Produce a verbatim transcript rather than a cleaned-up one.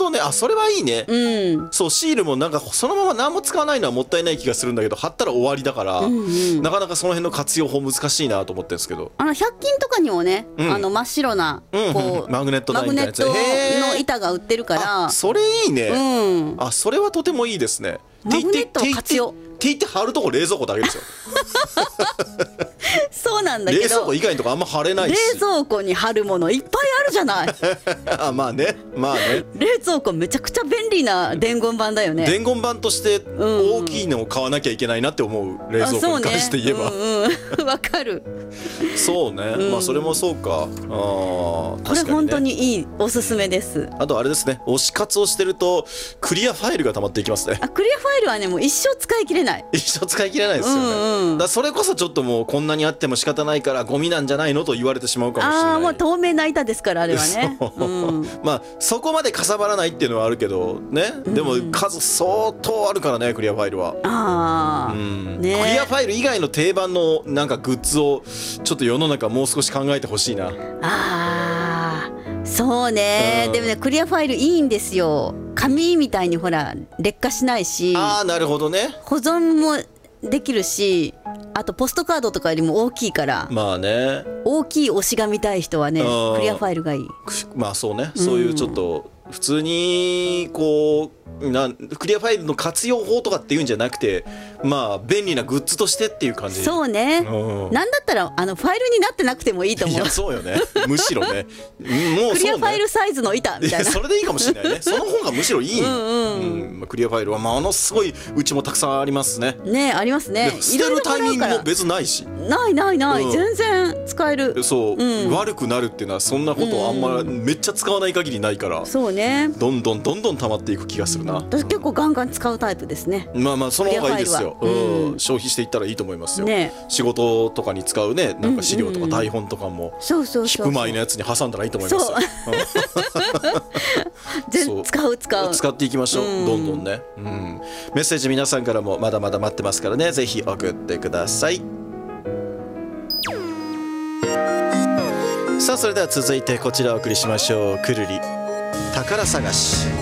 どね。あ、それはいいね。 うん、 そう、シールもなんかそのまま何も使わないのはもったいない気がするんだけど、貼ったら終わりだから、うんうん、なかなかその辺の活用法難しいなと思ってるんですけど、 あのひゃく均とかにもね、うん、あの真っ白なこう、 うんうん、マグネット台みたいなやつ、 マグネットの板が売ってるから、 それいいね、 うん、 あ、それはとてもいいですね。 マグネットを活用ティって貼るとこ冷蔵庫だけですよそうなんだけど、 冷蔵庫以外のとこあんま貼れないし、 冷蔵庫に貼るものいっぱいあるじゃないあ、まあね、まあね、 冷蔵庫めちゃくちゃ便利な伝言板だよね。 伝言板として大きいのを買わなきゃいけないなって思う、冷蔵庫に関して言えば、 うんうん、わかる。 そうね、うん、まあそれもそうか。あ、 これ本当にいい、おすすめです。 あとあれですね、推し活をしてるとクリアファイルが溜まっていきますね。 あ、クリアファイルはね、もう一生使い切れない、 一生使い切れないですよね、うんうん、だそれこそちょっともうこんなにあっても仕方ないからゴミなんじゃないのと言われてしまうかもしれない。 ああ、もう透明な板ですから、あれはね、うん、 まあそこまでかさばらないっていうのはあるけどね、でも数相当あるからね、クリアファイルは。 ああ、 うんね、 クリアファイル以外の定番のなんかグッズをちょっと世の中もう少し考えてほしいな。 あー、そうね、うん、でもね、クリアファイルいいんですよ。紙みたいにほら劣化しないし、 あー、なるほどね、 保存もできるし、あとポストカードとかよりも大きいから、 まあね、 大きい推しが見たい人はね、クリアファイルがいい。 まあそうね、そういうちょっと普通にこうなクリアファイルの活用法とかっていうんじゃなくて、まあ便利なグッズとしてっていう感じ。 そうね、うん、なんだったらあのファイルになってなくてもいいと思う。 いや、そうよね、むしろねもうそうね、 クリアファイルサイズの板みたいな、 それでいいかもしれないねその方がむしろいい。うんうん、うん、クリアファイルはものすごいうちもたくさんありますね。 ね、ありますね。 捨てるタイミングも別ないし、 ないないない、うん、全然使える。 そう、うん、悪くなるっていうのはそんなことあんまめっちゃ使わない限りないから、 そうね、 どんどんどんどん溜まっていく気がするな。 私結構ガンガン使うタイプですね。 まあまあその方がいいですよ、うん、消費していったらいいと思いますよ、ね、仕事とかに使うね、なんか資料とか台本とかもヒップマイのやつに挟んだらいいと思いますよ。 全使う使う使っていきましょう、うん、どんどんね、うん、メッセージ皆さんからもまだまだ待ってますからね、ぜひ送ってください。さあそれでは続いてこちらをお送りしましょう。くるり宝探し。